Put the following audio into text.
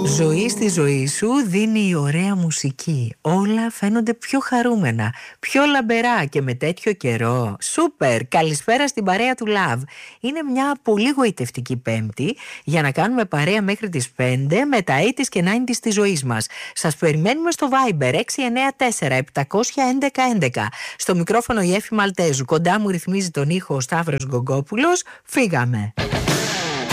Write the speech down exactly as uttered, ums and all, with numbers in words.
Ζωή στη ζωή σου δίνει η ωραία μουσική. Όλα φαίνονται πιο χαρούμενα, πιο λαμπερά και με τέτοιο καιρό. Σούπερ! Καλησπέρα στην παρέα του Love. Είναι μια πολύ γοητευτική Πέμπτη για να κάνουμε παρέα μέχρι τις πέντε με τα ογδόντα και ενενήντα της ζωής μας. Σας περιμένουμε στο Viber έξι εννιά τέσσερα επτά ένα ένα ένα. Στο μικρόφωνο η Έφη Μαλτέζου. Κοντά μου ρυθμίζει τον ήχο ο Σταύρος Γκογκόπουλος. Φύγαμε!